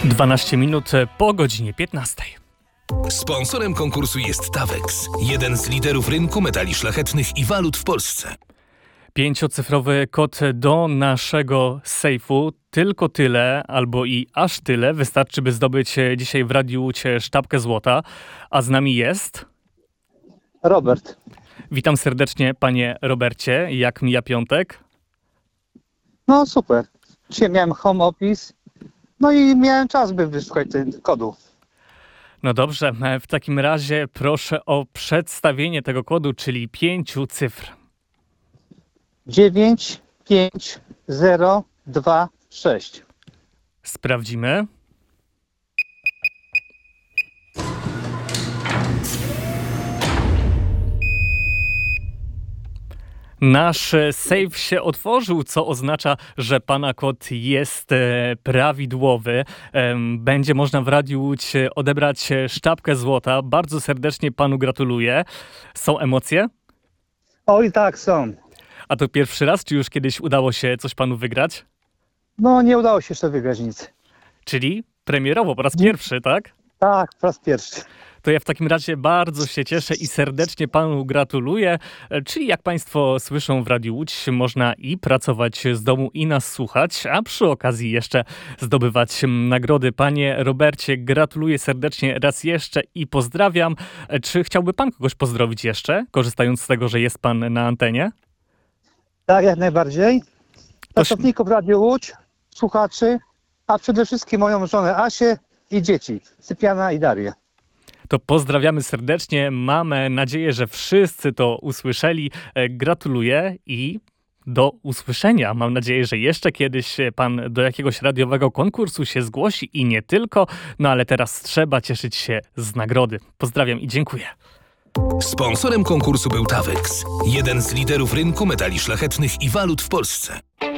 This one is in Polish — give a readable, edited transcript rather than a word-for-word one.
12 minut po godzinie 15. Sponsorem konkursu jest Tawex, jeden z liderów rynku metali szlachetnych i walut w Polsce. 5-cyfrowy kod do naszego sejfu. Tylko tyle, albo i aż tyle wystarczy, by zdobyć dzisiaj w Radiu Łódź sztabkę złota. A z nami jest... Robert. Witam serdecznie, panie Robercie. Jak mija piątek? No super. Dzisiaj miałem home office, no i miałem czas, by wysłuchać tego kodu. No dobrze, w takim razie proszę o przedstawienie tego kodu, czyli 5 cyfr. 95026. Sprawdzimy. Nasz sejf się otworzył, co oznacza, że pana kod jest prawidłowy. Będzie można w Radiu Łódź odebrać sztabkę złota. Bardzo serdecznie panu gratuluję. Są emocje? Oj tak, są. A to pierwszy raz, czy już kiedyś udało się coś panu wygrać? No nie udało się jeszcze wygrać nic. Czyli premierowo, po raz pierwszy, tak? Tak, po raz pierwszy. To ja w takim razie bardzo się cieszę i serdecznie panu gratuluję. Czyli jak państwo słyszą w Radiu Łódź, można i pracować z domu i nas słuchać, a przy okazji jeszcze zdobywać nagrody. Panie Robercie, gratuluję serdecznie raz jeszcze i pozdrawiam. Czy chciałby pan kogoś pozdrowić jeszcze, korzystając z tego, że jest pan na antenie? Tak, jak najbardziej. Pracowników Radiu Łódź, słuchaczy, a przede wszystkim moją żonę Asię i dzieci, Cypriana i Darię. To pozdrawiamy serdecznie. Mamy nadzieję, że wszyscy to usłyszeli. Gratuluję i do usłyszenia. Mam nadzieję, że jeszcze kiedyś pan do jakiegoś radiowego konkursu się zgłosi i nie tylko. No ale teraz trzeba cieszyć się z nagrody. Pozdrawiam i dziękuję. Sponsorem konkursu był Tawex, jeden z liderów rynku metali szlachetnych i walut w Polsce.